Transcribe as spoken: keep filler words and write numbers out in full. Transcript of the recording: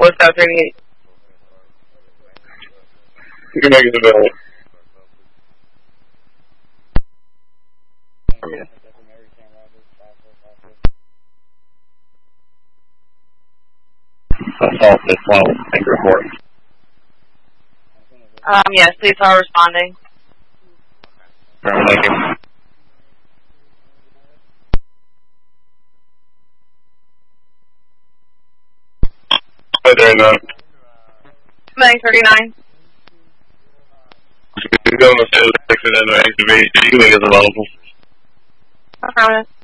what's that thirty-eight? You're making the bill. Yeah. Assault this one. Make a report. Um, yes, police are responding. Alright, thank you. Right there now. Nine thirty-nine. He's going to say the accident or activate. You can make it available. I promise.